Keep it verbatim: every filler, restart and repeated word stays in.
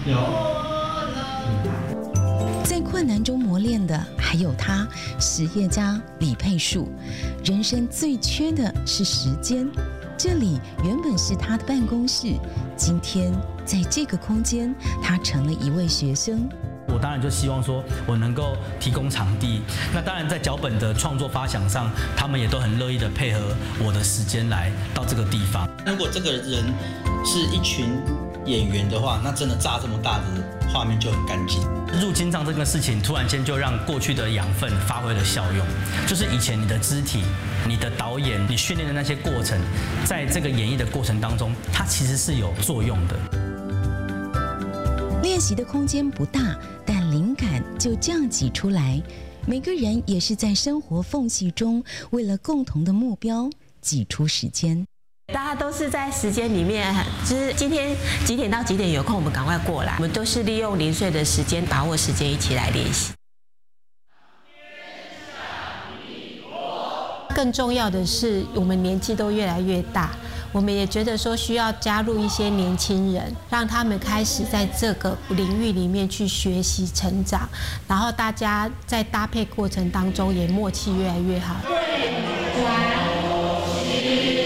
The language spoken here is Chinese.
有。 在困难中磨练的还有他，实业家李佩树。人生最缺的是时间，这里原本是他的办公室，今天在这个空间，他成了一位学生。 我当然就希望说，我能够提供场地。那当然，在脚本的创作发想上，他们也都很乐意的配合我的时间来到这个地方。 如果这个人是一群演员的话，那真的炸这么大的画面就很干净。 入金帐这个事情，突然间就让过去的养分发挥了效用。就是以前你的肢体、你的导演、你训练的那些过程，在这个演绎的过程当中，它其实是有作用的。 练习的空间不大，但灵感就这样挤出来。每个人也是在生活缝隙中，为了共同的目标挤出时间。 大家都是在时间里面，就是今天几点到几点有空，我们赶快过来。我们都是利用零碎的时间，把握时间一起来练习。更重要的是，我们年纪都越来越大，我们也觉得说需要加入一些年轻人，让他们开始在这个领域里面去学习成长，然后大家在搭配过程当中也默契越来越好。对，